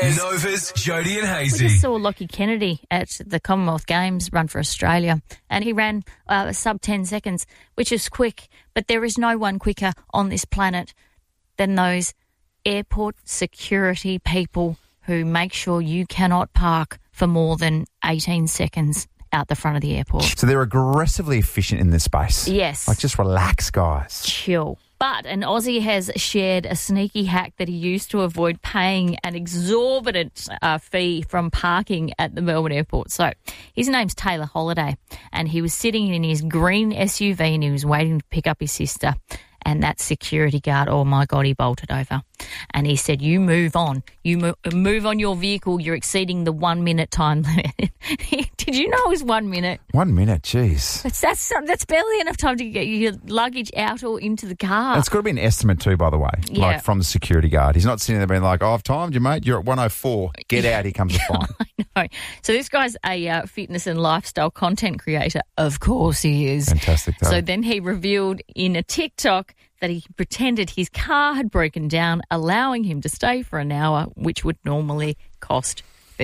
Yes. Nova's Jody and We Hazy. just saw Lockie Kennedy at the Commonwealth Games run for Australia, and he ran sub 10 seconds, which is quick, but there is no one quicker on this planet than those airport security people who make sure you cannot park for more than 18 seconds out the front of the airport. So they're aggressively efficient in this space. Yes. Like, just relax, guys. Chill. But an Aussie has shared a sneaky hack that he used to avoid paying an exorbitant fee from parking at the Melbourne airport. So his name's Taylor Holiday, and he was sitting in his green SUV and he was waiting to pick up his sister. And that security guard, oh, my God, he bolted over. And he said, you move on. You move on your vehicle. You're exceeding the 1 minute time limit. Did you know it was 1 minute? 1 minute, jeez. That's barely enough time to get your luggage out or into the car. And it's got to be an estimate too, by the way, Yeah. like from the security guard. He's not sitting there being like, I've timed you, mate. You're at 104. Get out. Here comes the fine. I know. So this guy's a fitness and lifestyle content creator. Of course he is. Fantastic, though. So then he revealed in a TikTok that he pretended his car had broken down, allowing him to stay for an hour, which would normally cost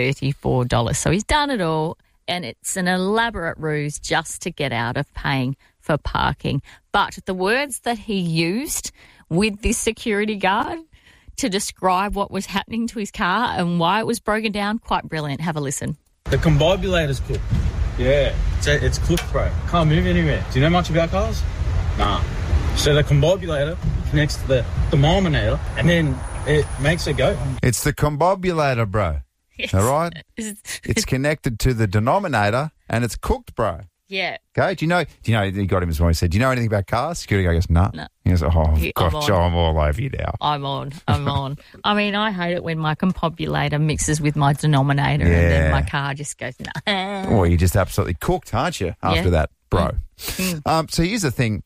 $34. So he's done it all, and it's an elaborate ruse just to get out of paying for parking. But the words that he used with this security guard to describe what was happening to his car and why it was broken down, quite brilliant. Have a listen. The combobulator's cooked. Yeah, it's cooked, bro. Can't move anywhere. Do you know much about cars? Nah. So the combobulator connects to the thermometer, and then it makes it go. It's the combobulator, bro. Yes. All right? It's connected to the denominator, and it's cooked, bro. Yeah. Okay, do you know, he got him as well. He said, do you know anything about cars? Security guy goes, nah. No. He goes, oh, I'm gosh, on. I'm all over you now. I'm on. I mean, I hate it when my combobulator mixes with my denominator and then my car just goes, nah. Well, you're just absolutely cooked, aren't you, after that, bro? So here's the thing.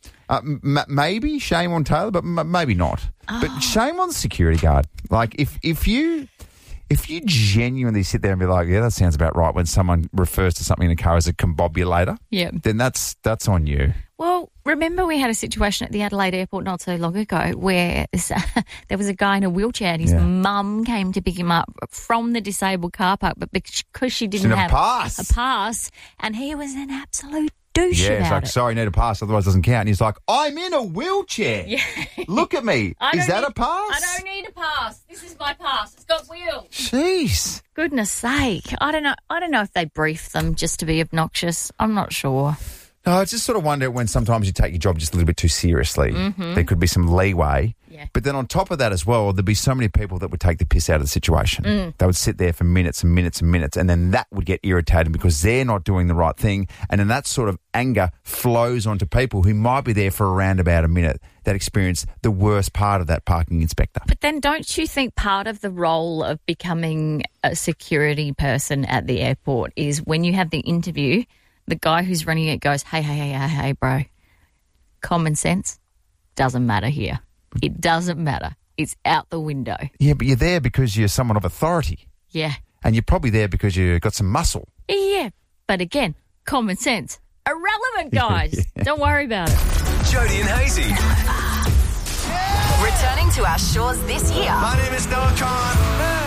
Maybe shame on Taylor, but maybe not. But shame on the security guard. Like, if you genuinely sit there and be like, yeah, that sounds about right, when someone refers to something in a car as a combobulator, then that's on you. Well, remember we had a situation at the Adelaide airport not so long ago where there was a guy in a wheelchair and his mum came to pick him up from the disabled car park, but because she didn't have a pass, and he was an absolute douche it's about like, it. sorry, need a pass, otherwise it doesn't count. And he's like, I'm in a wheelchair. Yeah. Look at me. Is that a pass? I don't need a pass. This is my pass. It's got wheels. Jeez. Goodness sake. I don't know if they brief them just to be obnoxious. I'm not sure. No, I just sort of wonder when sometimes you take your job just a little bit too seriously. There could be some leeway. Yeah. But then on top of that as well, there'd be so many people that would take the piss out of the situation. They would sit there for minutes and minutes and minutes, and then that would get irritating because they're not doing the right thing. And then that sort of anger flows onto people who might be there for around about a minute that experience the worst part of that parking inspector. But then don't you think part of the role of becoming a security person at the airport is when you have the interview, the guy who's running it goes, hey, bro, common sense doesn't matter here. It doesn't matter. It's out the window. Yeah, but you're there because you're someone of authority. Yeah. And you're probably there because you've got some muscle. Yeah. But again, common sense. Irrelevant, guys. Don't worry about it. Jody and Hazy. Returning to our shores this year. My name is Noah Khan.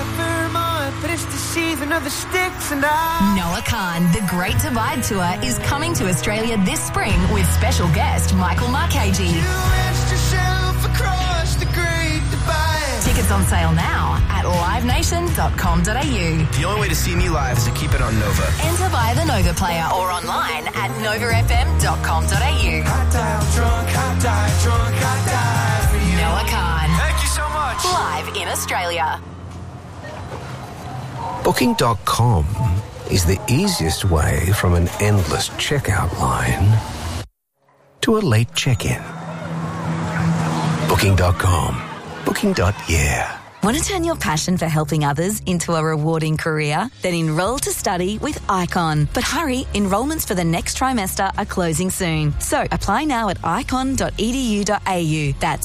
Noah Khan, The Great Divide Tour, is coming to Australia this spring with special guest Michael Marchese. Tickets on sale now at livenation.com.au. The only way to see me live is to keep it on Nova. Enter via the Nova player or online at novafm.com.au. Noah Khan. Thank you so much. Live in Australia. Booking.com is the easiest way from an endless checkout line to a late check-in. Booking.com. Booking.yeah. Want to turn your passion for helping others into a rewarding career? Then enroll to study with Icon. But hurry, enrolments for the next trimester are closing soon. So apply now at icon.edu.au. That's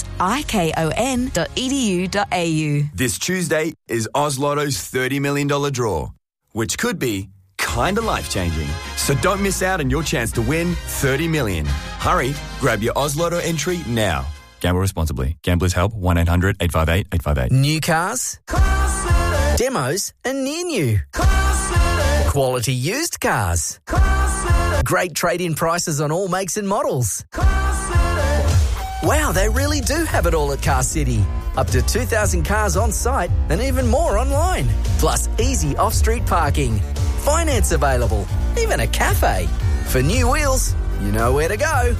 icon.edu.au. This Tuesday is Oz Lotto's $30 million draw, which could be kind of life-changing. So don't miss out on your chance to win $30 million. Hurry, grab your Oz Lotto entry now. Gamble responsibly. Gamblers help 1-800-858-858. New cars? Demos are near you. Quality used cars. Great trade-in prices on all makes and models. Wow, they really do have it all at Car City. Up to 2,000 cars on site and even more online. Plus easy off-street parking. Finance available. Even a cafe. For new wheels, you know where to go.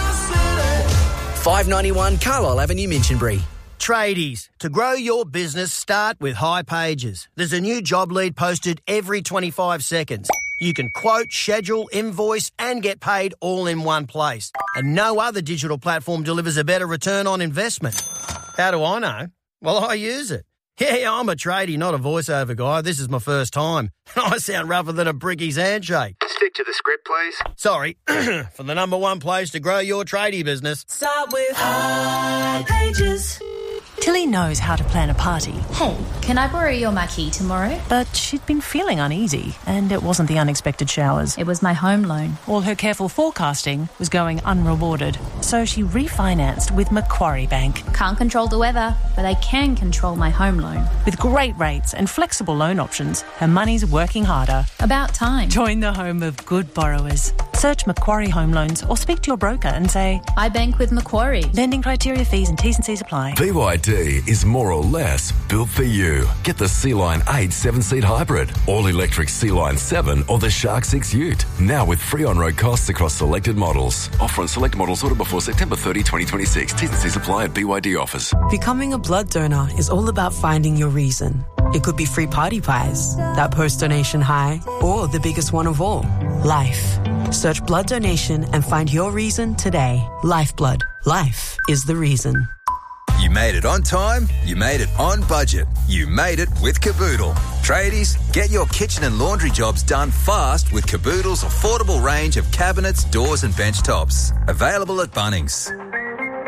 591 Carlisle Avenue, Minchinbury. Tradies, to grow your business, start with High Pages. There's a new job lead posted every 25 seconds. You can quote, schedule, invoice and get paid all in one place. And no other digital platform delivers a better return on investment. How do I know? Well, I use it. Yeah, I'm a tradie, not a voiceover guy. This is my first time. I sound rougher than a bricky's handshake. Stick to the script, please. Sorry, for the number one place to grow your tradie business. Start with High Pages. Tilly knows how to plan a party. Hey, can I borrow your marquee tomorrow? But she'd been feeling uneasy, and it wasn't the unexpected showers. It was my home loan. All her careful forecasting was going unrewarded. So she refinanced with Macquarie Bank. Can't control the weather, but I can control my home loan. With great rates and flexible loan options, her money's working harder. About time. Join the home of good borrowers. Search Macquarie Home Loans or speak to your broker and say, I bank with Macquarie. Lending criteria, fees and T's and C's apply. BYD is more or less built for you. Get the Sea-Line 8 7-seat hybrid, all-electric Sea-Line 7 or the Shark 6 Ute. Now with free on-road costs across selected models. Offer on select models ordered before September 30, 2026. T's and C's apply at BYD offers. Becoming a blood donor is all about finding your reason. It could be free party pies, that post-donation high, or the biggest one of all, life. Search blood donation and find your reason today. Lifeblood. Life is the reason. You made it on time, you made it on budget, you made it with Caboodle. Tradies, get your kitchen and laundry jobs done fast with Caboodle's affordable range of cabinets, doors and bench tops. Available at Bunnings.